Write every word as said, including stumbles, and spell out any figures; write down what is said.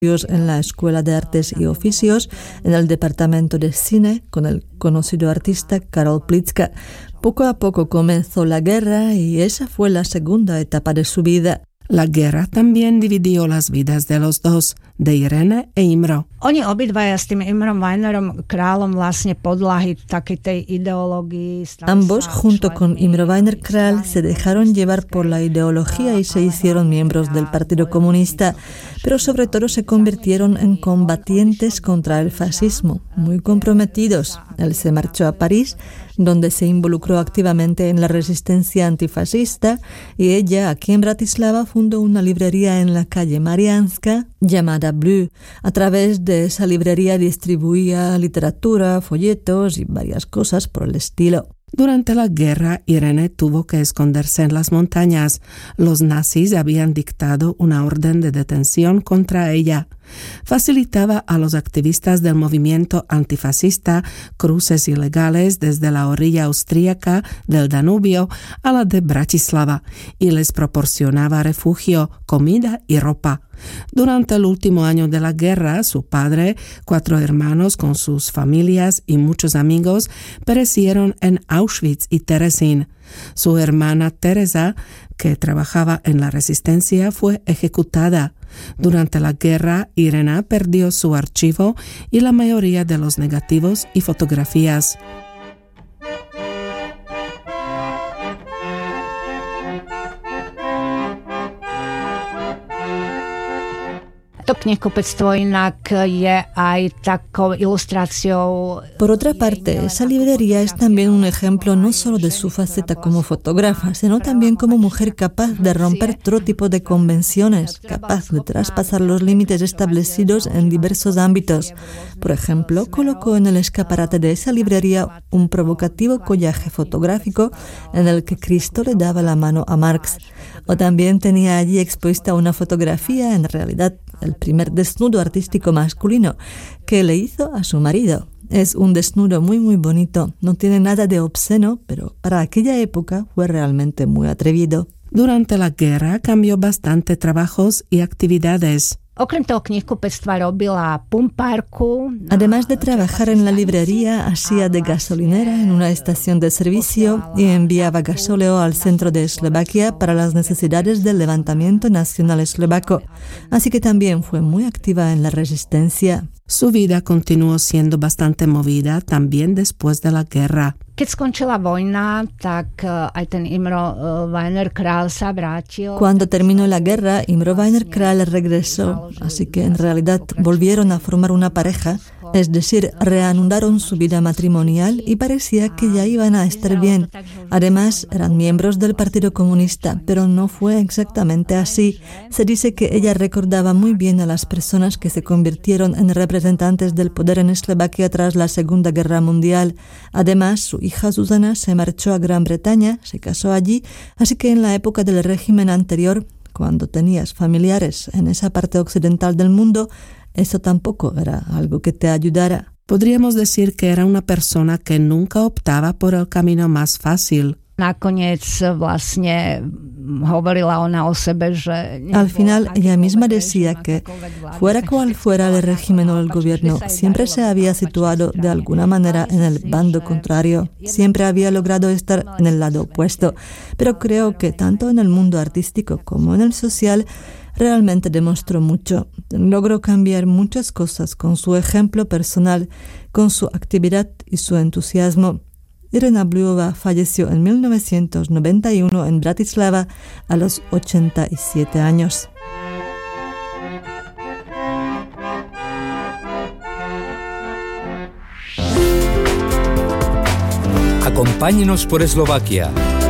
en la Escuela de Artes y Oficios en el departamento de cine con el conocido artista Karol Plitzka. Poco a poco comenzó la guerra y esa fue la segunda etapa de su vida. La guerra también dividió las vidas de los dos, de Irene e Imro. Oni obidvaja s tým Imrom Weinerom Králom vlastne podlahy takej tej ideológii. Ambos, junto con Imro Weiner Král, se dejaron llevar por la ideología y se hicieron miembros del Partido Comunista, pero sobre todo se convirtieron en combatientes contra el fascismo, muy comprometidos. Él se marchó a París, donde se involucró activamente en la resistencia antifascista, y ella, aquí en Bratislava, fundó una librería en la calle Mariánska llamada Blue. A través de esa librería distribuía literatura, folletos y varias cosas por el estilo. Durante la guerra, Irene tuvo que esconderse en las montañas. Los nazis habían dictado una orden de detención contra ella. Facilitaba a los activistas del movimiento antifascista cruces ilegales desde la orilla austríaca del Danubio a la de Bratislava y les proporcionaba refugio, comida y ropa. Durante el último año de la guerra, su padre, cuatro hermanos con sus familias y muchos amigos perecieron en Auschwitz y Terezín. Su hermana Teresa, que trabajaba en la resistencia, fue ejecutada. Durante la guerra, Irena perdió su archivo y la mayoría de los negativos y fotografías. Por otra parte, esa librería es también un ejemplo no solo de su faceta como fotógrafa, sino también como mujer capaz de romper todo tipo de convenciones, capaz de traspasar los límites establecidos en diversos ámbitos. Por ejemplo, colocó en el escaparate de esa librería un provocativo collaje fotográfico en el que Cristo le daba la mano a Marx. O también tenía allí expuesta una fotografía, en realidad el primer desnudo artístico masculino, que le hizo a su marido. Es un desnudo muy muy bonito, no tiene nada de obsceno, pero para aquella época fue realmente muy atrevido. Durante la guerra cambió bastante trabajos y actividades. Además de trabajar en la librería, hacía de gasolinera en una estación de servicio y enviaba gasóleo al centro de Eslovaquia para las necesidades del levantamiento nacional eslovaco. Así que también fue muy activa en la resistencia. Su vida continuó siendo bastante movida también después de la guerra. Cuando terminó la guerra, Imro Weiner Král regresó, así que en realidad volvieron a formar una pareja, es decir, reanudaron su vida matrimonial y parecía que ya iban a estar bien. Además, eran miembros del Partido Comunista, pero no fue exactamente así. Se dice que ella recordaba muy bien a las personas que se convirtieron en representantes del poder en Eslovaquia tras la Segunda Guerra Mundial. Además, su hija Susana se marchó a Gran Bretaña, se casó allí, así que en la época del régimen anterior, cuando tenías familiares en esa parte occidental del mundo, eso tampoco era algo que te ayudara. Podríamos decir que era una persona que nunca optaba por el camino más fácil. Al final, ella misma decía que, fuera cual fuera el régimen o el gobierno, siempre se había situado de alguna manera en el bando contrario, siempre había logrado estar en el lado opuesto, pero creo que tanto en el mundo artístico como en el social, realmente demostró mucho. Logró cambiar muchas cosas con su ejemplo personal, con su actividad y su entusiasmo. Irena Bluyová falleció en mil novecientos noventa y uno en Bratislava a los ochenta y siete años. Acompáñenos por Eslovaquia.